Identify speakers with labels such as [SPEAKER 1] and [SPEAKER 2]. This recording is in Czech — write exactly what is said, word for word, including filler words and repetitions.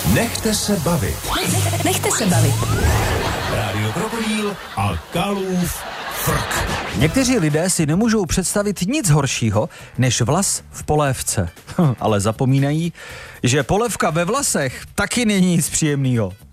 [SPEAKER 1] Nechte se bavit.
[SPEAKER 2] Nechte se bavit.
[SPEAKER 1] Rádio Krokodýl a Kalův frk.
[SPEAKER 3] Někteří lidé si nemůžou představit nic horšího, než vlas v polévce. Ale zapomínají, že polévka ve vlasech taky není nic příjemného.